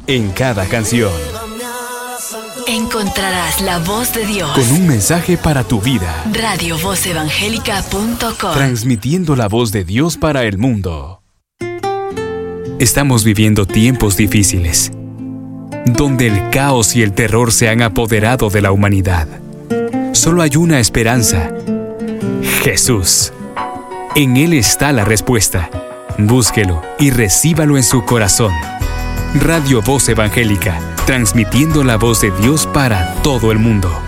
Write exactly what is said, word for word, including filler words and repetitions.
en cada canción. Encontrarás la voz de Dios con un mensaje para tu vida. radio voz evangélica punto com, transmitiendo la voz de Dios para el mundo. Estamos viviendo tiempos difíciles, donde el caos y el terror se han apoderado de la humanidad. Solo hay una esperanza: Jesús. En Él está la respuesta. Búsquelo y recíbalo en su corazón. Radio Voz Evangélica, transmitiendo la voz de Dios para todo el mundo.